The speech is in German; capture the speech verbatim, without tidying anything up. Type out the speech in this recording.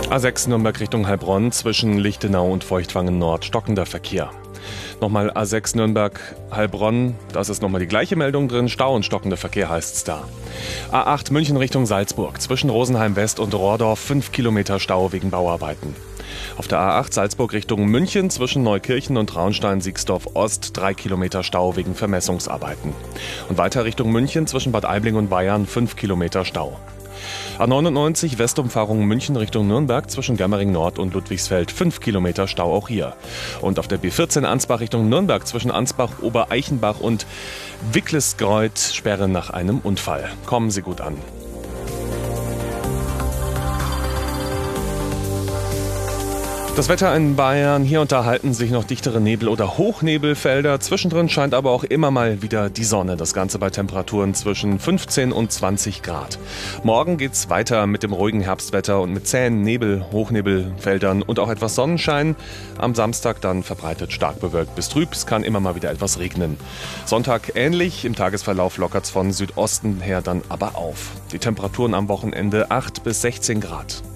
A sechs Nürnberg Richtung Heilbronn zwischen Lichtenau und Feuchtwangen Nord stockender Verkehr. Nochmal A sechs Nürnberg-Heilbronn, da ist nochmal die gleiche Meldung drin, Stau und stockender Verkehr heißt es da. A acht München Richtung Salzburg, zwischen Rosenheim West und Rohrdorf fünf Kilometer Stau wegen Bauarbeiten. Auf der A acht Salzburg Richtung München zwischen Neukirchen und Traunstein-Siegsdorf Ost drei Kilometer Stau wegen Vermessungsarbeiten. Und weiter Richtung München zwischen Bad Aibling und Bayern fünf Kilometer Stau. A neunundneunzig Westumfahrung München Richtung Nürnberg zwischen Germering Nord und Ludwigsfeld fünf Kilometer Stau auch hier. Und auf der B vierzehn Ansbach Richtung Nürnberg zwischen Ansbach, Obereichenbach und Wicklesgreuth Sperre nach einem Unfall. Kommen Sie gut an. Das Wetter in Bayern, hier und da halten sich noch dichtere Nebel- oder Hochnebelfelder. Zwischendrin scheint aber auch immer mal wieder die Sonne. Das Ganze bei Temperaturen zwischen fünfzehn und zwanzig Grad. Morgen geht's weiter mit dem ruhigen Herbstwetter und mit zähen Nebel-, Hochnebelfeldern und auch etwas Sonnenschein. Am Samstag dann verbreitet stark bewölkt bis trüb. Es kann immer mal wieder etwas regnen. Sonntag ähnlich. Im Tagesverlauf lockert's von Südosten her dann aber auf. Die Temperaturen am Wochenende acht bis sechzehn Grad.